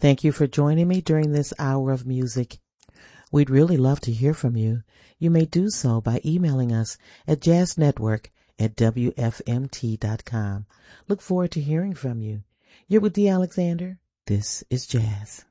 Thank you for joining me during this hour of music. We'd really love to hear from you. You may do so by emailing us at jazznetwork@wfmt.com. Look forward to hearing from you. You're with Dee Alexander. This is Jazz.